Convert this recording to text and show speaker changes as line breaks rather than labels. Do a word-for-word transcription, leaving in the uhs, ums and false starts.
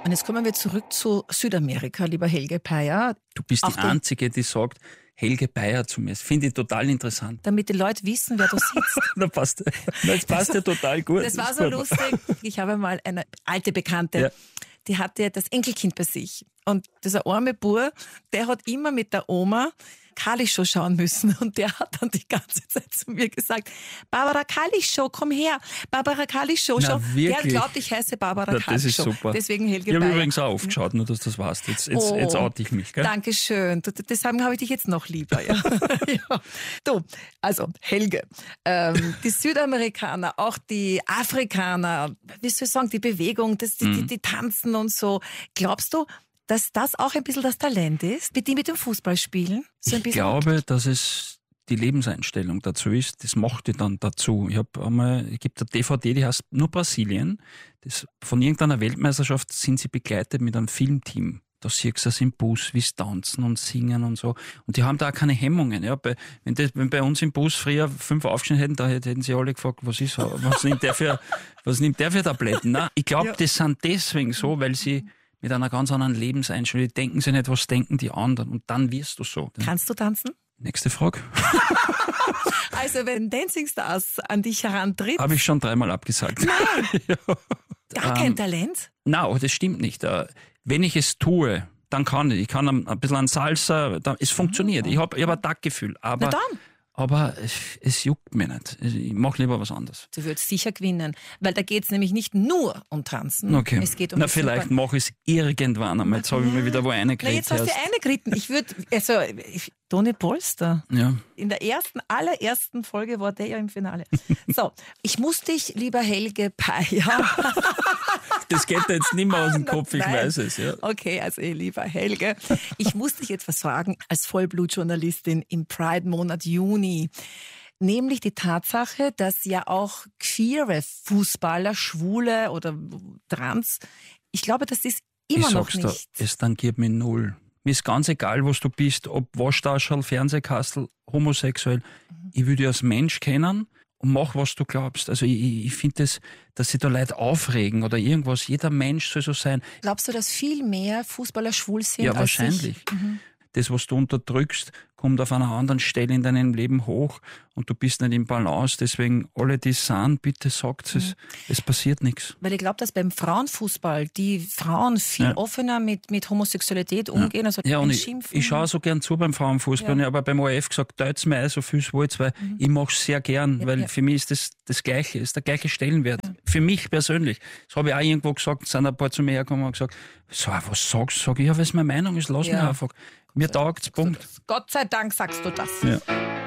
Und jetzt kommen wir zurück zu Südamerika, lieber Helge Peyer.
Du bist
Auf
die
den-
Einzige, die sagt Helge Peyer zu mir. Das finde ich total interessant.
Damit die Leute wissen, wer du sitzt.
Da passt, das passt ja total gut.
Das war
ist
so
gut.
lustig. Ich habe mal eine alte Bekannte,
Ja.
die hatte das Enkelkind bei sich. Und dieser arme Bur, der hat immer mit der Oma Kali-Show schauen müssen. Und der hat dann die ganze Zeit zu mir gesagt, Barbara Kali-Show, komm her. Barbara Kali-Show.
Na,
schau. Der
wirklich?
glaubt, ich heiße Barbara
Na, das ist
Kali-Show.
super.
Deswegen Helge
Ich habe
Peyer.
übrigens auch aufgeschaut, nur dass du das weißt. Jetzt, jetzt,
Oh,
jetzt oute ich mich. Gell?
Dankeschön. Du, deshalb habe ich dich jetzt noch lieber. Ja. Ja. Du, also Helge, ähm, die Südamerikaner, auch die Afrikaner, wie soll ich sagen, die Bewegung, das, die,
Mhm.
die, die tanzen und so. Glaubst du, dass das auch ein bisschen das Talent ist, mit die mit dem Fußball spielen? So ein
Ich
bisschen-
glaube, dass es die Lebenseinstellung dazu ist, das macht die dann dazu. Ich habe einmal, es gibt eine D V D, die heißt nur Brasilien. Das, von irgendeiner Weltmeisterschaft sind sie begleitet mit einem Filmteam. Da siehst du das im Bus, wie sie tanzen und singen und so. Und die haben da auch keine Hemmungen. Ja. Bei, wenn, das, wenn bei uns im Bus früher fünf aufgeschnitten hätten, da hätten sie alle gefragt, was ist, was nimmt der für, was nimmt der für Tabletten? Nein, ich glaube,
Ja.
das sind deswegen so, weil sie mit einer ganz anderen Lebenseinstellung, die denken sie nicht, was denken die anderen. Und dann wirst du so.
Kannst du tanzen?
Nächste Frage.
Also wenn Dancing Stars an dich herantritt,
Habe ich schon dreimal abgesagt. ja.
gar
ähm,
kein Talent?
Nein, das stimmt nicht. Äh, Wenn ich es tue, dann kann ich. Ich kann ein ein bisschen an Salsa, da, es funktioniert. Ich habe ich hab ein Taktgefühl. Aber,
Na dann.
aber es, es juckt mich nicht. Ich mache lieber was anderes.
Du würdest sicher gewinnen, weil da geht es nämlich nicht nur um Tanzen.
Okay.
Es geht um
Na,
das
vielleicht
Super-
mache ich es irgendwann einmal. Jetzt habe ich mir wieder wo eine
Na, jetzt hast du eine geritten. Ich würde, also, ich, Toni Polster.
Ja.
In der ersten, allerersten Folge war der ja im Finale. So, ich muss dich, lieber Helge Peyer.
Das geht dir jetzt nicht mehr aus dem Kopf, ich
Nein.
weiß es. Ja.
Okay, also eh, lieber Helge, ich muss dich jetzt was fragen als Vollblutjournalistin im Pride-Monat Juni. Nämlich die Tatsache, dass ja auch queere Fußballer, Schwule oder Trans, ich glaube, das ist immer
Ich
noch
sag's dir,
nicht.
es tangiert mich null. Mir ist ganz egal, was du bist, ob Waschtaschel, Fernsehkastel, homosexuell.
Mhm.
Ich will dich als Mensch kennen und mach, was du glaubst. Also ich, ich, ich finde das, dass sich da Leute aufregen oder irgendwas. Jeder Mensch soll so sein.
Glaubst du, dass viel mehr Fußballer schwul sind?
Ja,
als
wahrscheinlich.
Ich? Mhm.
Das, was du unterdrückst, kommt auf einer anderen Stelle in deinem Leben hoch und du bist nicht im Balance. Deswegen, alle, die es sind, bitte sagt es, es passiert nichts.
Weil ich glaube, dass beim Frauenfußball die Frauen viel
Ja.
offener mit, mit Homosexualität umgehen. Also
Ja, und
kein
ich,
Schimpfen.
ich schaue so gern zu beim Frauenfußball.
Ja.
Ich habe aber beim O R F gesagt, teilt mir ein, so viel es wollt, weil ich mache es sehr gern,
Ja,
weil
ja.
für mich ist das das Gleiche, ist der gleiche Stellenwert. Für mich persönlich. Das habe ich auch irgendwo gesagt, sind ein paar zu mir hergekommen und gesagt, so, was sagst du? Sag ich, ja, weil es meine Meinung ist, lass
Ja.
mich einfach. Mir taugt's, Punkt.
Gott sei Dank sagst du das.
Ja.